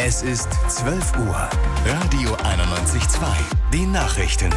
Es ist 12 Uhr. Radio 91.2. Die Nachrichten.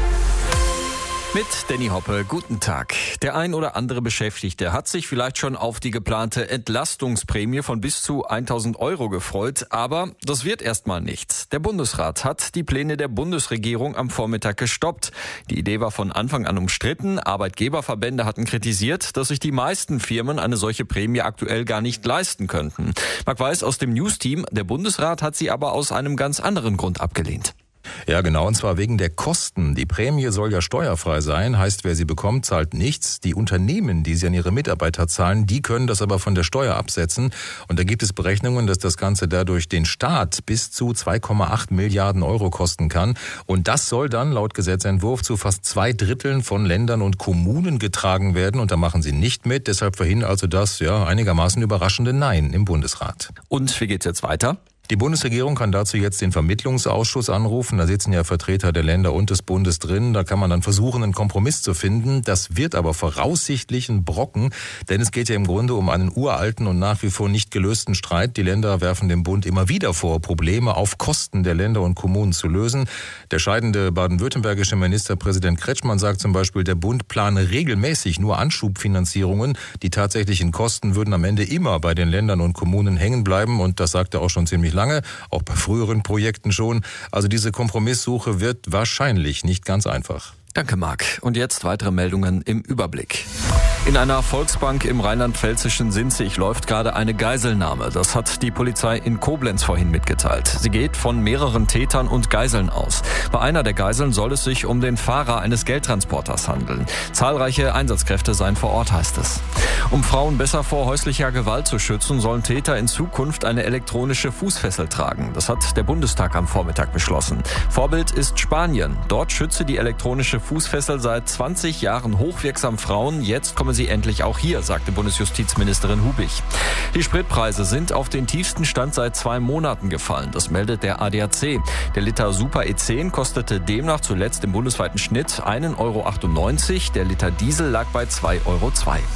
Mit Danny Hoppe, guten Tag. Der ein oder andere Beschäftigte hat sich vielleicht schon auf die geplante Entlastungsprämie von bis zu 1.000 € gefreut, aber das wird erstmal nichts. Der Bundesrat hat die Pläne der Bundesregierung am Vormittag gestoppt. Die Idee war von Anfang an umstritten. Arbeitgeberverbände hatten kritisiert, dass sich die meisten Firmen eine solche Prämie aktuell gar nicht leisten könnten. Marc Weiß aus dem News-Team, der Bundesrat hat sie aber aus einem ganz anderen Grund abgelehnt. Ja, genau, und zwar wegen der Kosten. Die Prämie soll ja steuerfrei sein, heißt, wer sie bekommt, zahlt nichts. Die Unternehmen, die sie an ihre Mitarbeiter zahlen, die können das aber von der Steuer absetzen. Und da gibt es Berechnungen, dass das Ganze dadurch den Staat bis zu 2,8 Milliarden € kosten kann. Und das soll dann laut Gesetzentwurf zu fast 2/3 von Ländern und Kommunen getragen werden. Und da machen sie nicht mit. Deshalb verhindert also das einigermaßen überraschende Nein im Bundesrat. Und wie geht's jetzt weiter? Die Bundesregierung kann dazu jetzt den Vermittlungsausschuss anrufen. Da sitzen ja Vertreter der Länder und des Bundes drin. Da kann man dann versuchen, einen Kompromiss zu finden. Das wird aber voraussichtlich ein Brocken, denn es geht ja im Grunde um einen uralten und nach wie vor nicht gelösten Streit. Die Länder werfen dem Bund immer wieder vor, Probleme auf Kosten der Länder und Kommunen zu lösen. Der scheidende baden-württembergische Ministerpräsident Kretschmann sagt zum Beispiel, der Bund plane regelmäßig nur Anschubfinanzierungen. Die tatsächlichen Kosten würden am Ende immer bei den Ländern und Kommunen hängen bleiben. Und das sagt er auch schon ziemlich lange, auch bei früheren Projekten schon. Also diese Kompromisssuche wird wahrscheinlich nicht ganz einfach. Danke, Marc. Und jetzt weitere Meldungen im Überblick. In einer Volksbank im rheinland-pfälzischen Sinzig läuft gerade eine Geiselnahme. Das hat die Polizei in Koblenz vorhin mitgeteilt. Sie geht von mehreren Tätern und Geiseln aus. Bei einer der Geiseln soll es sich um den Fahrer eines Geldtransporters handeln. Zahlreiche Einsatzkräfte seien vor Ort, heißt es. Um Frauen besser vor häuslicher Gewalt zu schützen, sollen Täter in Zukunft eine elektronische Fußfessel tragen. Das hat der Bundestag am Vormittag beschlossen. Vorbild ist Spanien. Dort schütze die elektronische Fußfessel seit 20 Jahren hochwirksam Frauen. Jetzt kommen sie endlich auch hier, sagte Bundesjustizministerin Hubig. Die Spritpreise sind auf den tiefsten Stand seit 2 Monaten gefallen. Das meldet der ADAC. Der Liter Super E10 kostete demnach zuletzt im bundesweiten Schnitt 1,98 €. Der Liter Diesel lag bei 2,02 €.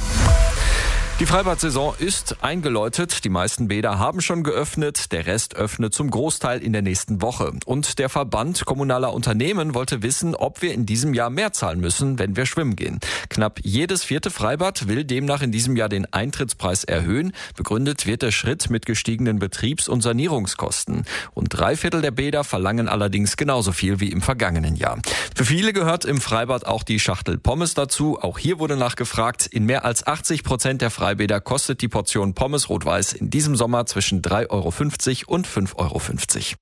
Die Freibad-Saison ist eingeläutet. Die meisten Bäder haben schon geöffnet. Der Rest öffnet zum Großteil in der nächsten Woche. Und der Verband kommunaler Unternehmen wollte wissen, ob wir in diesem Jahr mehr zahlen müssen, wenn wir schwimmen gehen. Knapp jedes 4. Freibad will demnach in diesem Jahr den Eintrittspreis erhöhen. Begründet wird der Schritt mit gestiegenen Betriebs- und Sanierungskosten. Und 3/4 der Bäder verlangen allerdings genauso viel wie im vergangenen Jahr. Für viele gehört im Freibad auch die Schachtel Pommes dazu. Auch hier wurde nachgefragt. In mehr als 80% der Freibäder kostet die Portion Pommes Rot-Weiß in diesem Sommer zwischen 3,50 € und 5,50 €.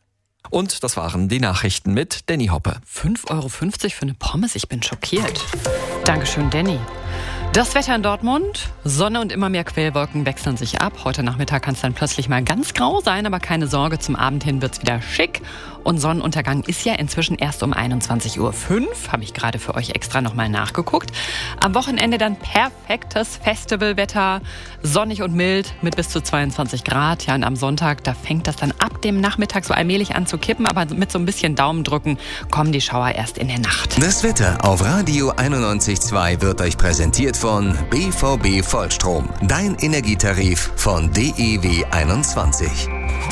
Und das waren die Nachrichten mit Danny Hoppe. 5,50 € für eine Pommes? Ich bin schockiert. Dankeschön, Danny. Das Wetter in Dortmund, Sonne und immer mehr Quellwolken wechseln sich ab. Heute Nachmittag kann es dann plötzlich mal ganz grau sein, aber keine Sorge, zum Abend hin wird es wieder schick. Und Sonnenuntergang ist ja inzwischen erst um 21:05 Uhr. Habe ich gerade für euch extra nochmal nachgeguckt. Am Wochenende dann perfektes Festivalwetter, sonnig und mild mit bis zu 22 Grad. Ja, und am Sonntag, da fängt das dann ab dem Nachmittag so allmählich an zu kippen, aber mit so ein bisschen Daumendrücken kommen die Schauer erst in der Nacht. Das Wetter auf Radio 91.2 wird euch präsentiert von BVB Vollstrom. Dein Energietarif von DEW 21.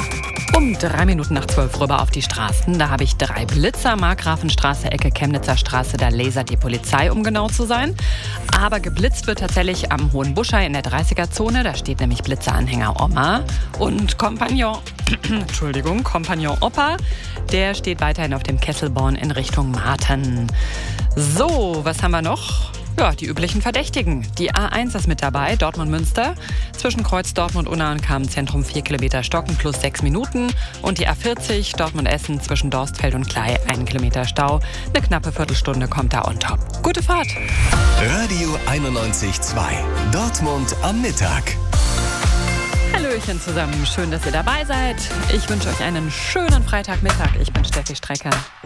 Um 3 Minuten nach 12 rüber auf die Straßen. Da habe ich 3 Blitzer. Markgrafenstraße, Ecke Chemnitzer Straße. Da lasert die Polizei, um genau zu sein. Aber geblitzt wird tatsächlich am Hohenbuschei in der 30er-Zone. Da steht nämlich Blitzeranhänger Oma. Und Kompagnon Opa, der steht weiterhin auf dem Kesselborn in Richtung Marten. So, was haben wir noch? Ja, die üblichen Verdächtigen. Die A1 ist mit dabei, Dortmund-Münster. Zwischen Kreuz Dortmund und Unna-Zentrum 4 Kilometer Stocken plus 6 Minuten. Und die A40 Dortmund-Essen zwischen Dorstfeld und Klei 1 Kilometer Stau. Eine knappe Viertelstunde kommt da on top. Gute Fahrt. Radio 91.2. Dortmund am Mittag. Hallöchen zusammen. Schön, dass ihr dabei seid. Ich wünsche euch einen schönen Freitagmittag. Ich bin Steffi Strecker.